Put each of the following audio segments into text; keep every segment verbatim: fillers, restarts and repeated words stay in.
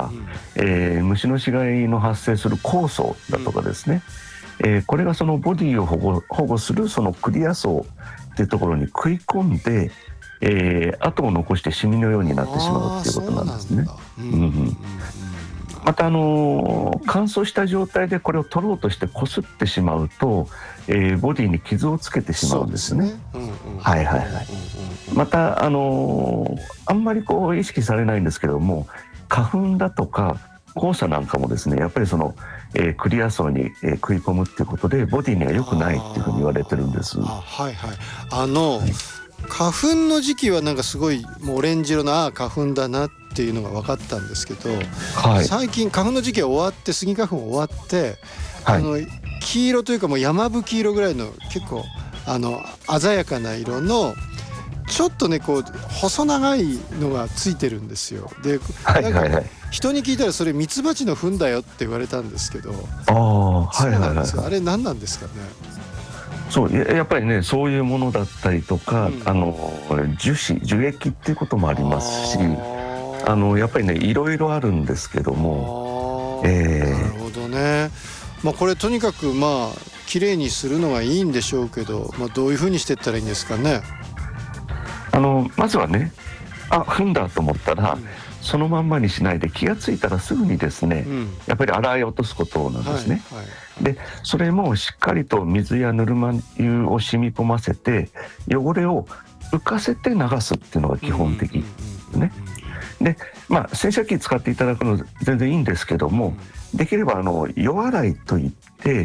か、えー、虫の死骸の発生する酵素だとかですね、えー、これがそのボディを保護、保護するそのクリア層っていうところに食い込んで、えー、跡を残してシミのようになってしまうっていうことなんですね。またあのー、乾燥した状態でこれを取ろうとしてこすってしまうと、えー、ボディに傷をつけてしまうんですね。はいはいはい。またあのー、あんまりこう意識されないんですけども、花粉だとか黄砂なんかもですね、やっぱりその、えー、クリア層に、えー、食い込むっていうことでボディには良くないっていうふうに言われてるんです。 あ、はいはい。あの花粉の時期はなんかすごいもうオレンジ色のああ花粉だなっていうのが分かったんですけど、はい、最近花粉の時期が終わってスギ花粉終わって、はい、あの黄色というかもう山吹色ぐらいの結構あの鮮やかな色のちょっとねこう細長いのがついてるんですよ。で、はいはいはい、人に聞いたらそれミツバチの糞だよって言われたんですけど、ああ、はいはいはい、あれ何なんですかね。 そう や, やっぱりねそういうものだったりとか、うん、あの樹脂樹液っていうこともありますし、あのやっぱりねいろいろあるんですけども、 えー、なるほどね。まあこれとにかくまあきれいにするのはいいんでしょうけど、まあ、どういうふうにしていったらいいんですかね。 あのまずはね、あ踏んだと思ったら、うん、そのまんまにしないで気がついたらすぐにですね、うん、やっぱり洗い落とすことなんですね。はいはい、でそれもしっかりと水やぬるま湯を染み込ませて汚れを浮かせて流すっていうのが基本的ですね。でまあ洗車機使っていただくの全然いいんですけども、できればあの夜洗いといって、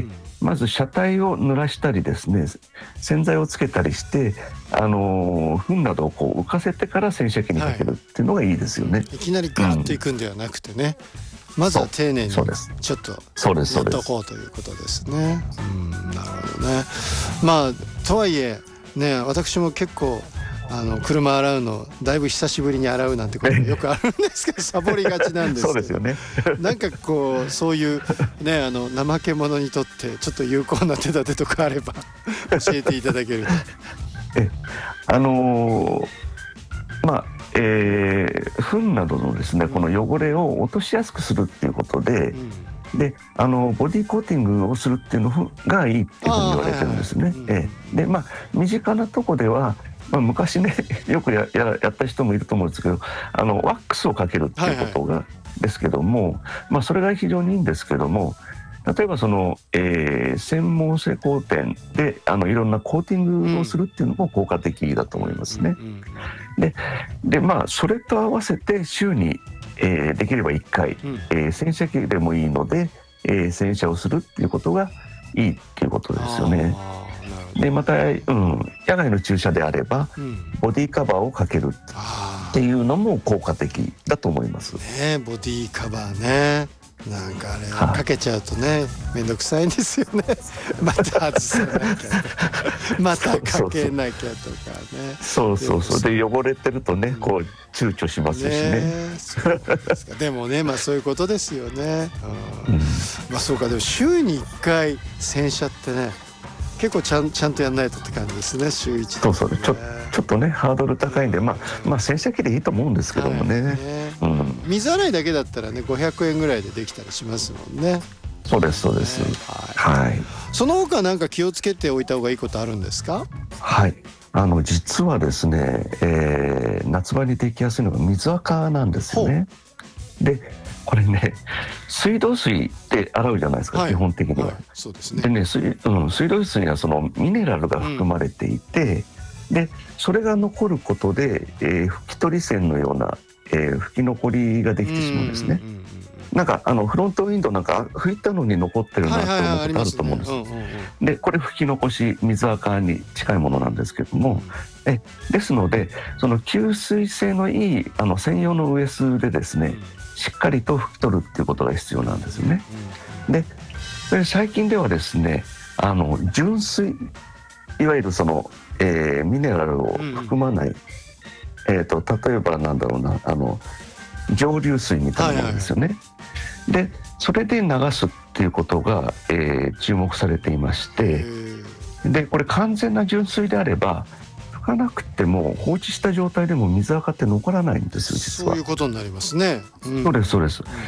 まず車体を濡らしたりですね、洗剤をつけたりして、あの糞などをこう浮かせてから洗車機にかけるっていうのがいいですよね。はい、 いきなりガーッといくんではなくてね、うん、まずは丁寧にちょっとやっとこうということですね。うん、なるほどね。まあとはいえね、私も結構あの車洗うのだいぶ久しぶりに洗うなんてこともよくあるんですけどサボりがちなんですけどそうですよねなんかこうそういうねあの怠け者にとってちょっと有効な手立てとかあれば教えていただけると。 えあのー、まあえー、糞などのですね、うん、この汚れを落としやすくするっていうことで、うん、であのボディコーティングをするっていうのがいいっていうふうに言われてるんですね。でまあ身近なとこではまあ、昔ねよく や, や, やった人もいると思うんですけど、あのワックスをかけるっていうことが、はいはい、ですけども、まあ、それが非常にいいんですけども、例えばその、えー、専門施工店であのいろんなコーティングをするっていうのも効果的だと思いますね。で, でまあそれと合わせて週に、えー、できればいっかい、うんえー、洗車機でもいいので、えー、洗車をするっていうことがいいっていうことですよね。でまた、うん、野外の駐車であれば、うん、ボディカバーをかけるっていうのも効果的だと思います。 ね、ボディカバーね、なんかあれかけちゃうとねめんどくさいんですよねまた外さなきゃとかまたかけなきゃとかね。 そうそうそうで汚れてるとね、うん、こう躊躇しますしね。ねそうですかでもねまあそういうことですよね。うん、まあそうか。でも週にいっかい洗車ってね結構ちゃん、ちゃんとやんないとって感じですね。週いち、ね、 そうそうちょ、ちょっとねハードル高いんで、まあ、まあ洗車機でいいと思うんですけどもね、はいねうん、 水洗いだけだったらねごひゃくえんぐらいでできたりしますもんね。 そうですそうです、ね、はい、はい、 その他なんか気をつけておいた方がいいことあるんですか？ はいあの実はですね、えー、夏場にできやすいのが水垢なんですよね。でこれね水道水で洗うじゃないですか、はい、基本的には、はい、そうですね。でね水、うん、水道水にはそのミネラルが含まれていて、うん、でそれが残ることで、えー、拭き取り線のような、えー、拭き残りができてしまうんですね。なんかあのフロントウィンドウなんか拭いたのに残ってるなと思うことあると思うんです。でこれ拭き残し水垢に近いものなんですけども、うん、えですのでその吸水性のいいあの専用のウエスでですね、うんしっかりと拭き取るっていうことが必要なんですよね。で最近ではですねあの純水いわゆるその、えー、ミネラルを含まない、うんえー、と例えばなんだろうなあの蒸留水みたいなものですよね。はいはいはい、でそれで流すっていうことが、えー、注目されていまして、でこれ完全な純水であれば拭かなくても放置した状態でも水垢って残らないんですよ実は。 そういうことになりますね。 うん、そうですそうです。